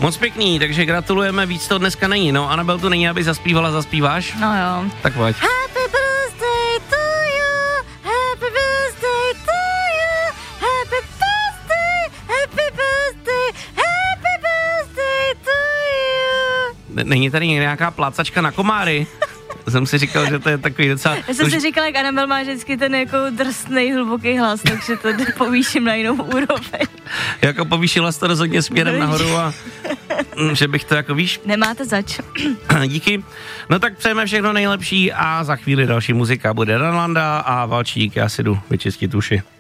Moc pěkný, takže gratulujeme, víc to dneska není. No, Anabel tu není, aby zaspívala, zaspíváš? No jo. Tak pojď. Happy birthday to you, happy birthday to you, happy birthday to you. Není tady nějaká plácačka na komáry? Jsem si říkal, že to je takový docela... Já jsem si říkala, jak Anabel má vždycky ten jako drsnej, hluboký hlas, takže to povýším na jinou úroveň. Jako povýšila jsi to rozhodně směrem nahoru a že bych to jako víš... Nemáte zač. Díky. No tak přejeme všechno nejlepší a za chvíli další muzika bude Ranlanda a Valčík, já si jdu vyčistit uši.